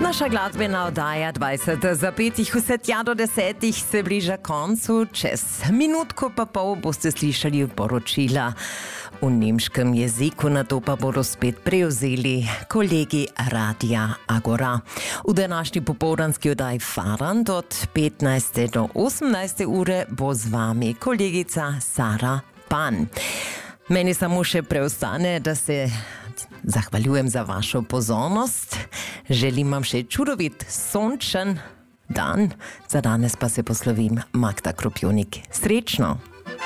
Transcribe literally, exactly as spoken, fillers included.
Naša glasbena oddaja dvajset za petih, vse tja do desetih se bliža koncu. Čez minutko pa pol boste slišali poročila v nemškem jeziku, na to pa bodo spet prevzeli kolegi Radia Agora. V današnji popoldanski oddaji Farand od petnajste do osemnajste ure bo z vami kolegica Sara Pan. Meni samo še preostane, da se zahvaljujem za vašo pozornost. Želim vam še čudovit, sončen dan. Za danes pa se poslovim Magda Kropjonik. Srečno!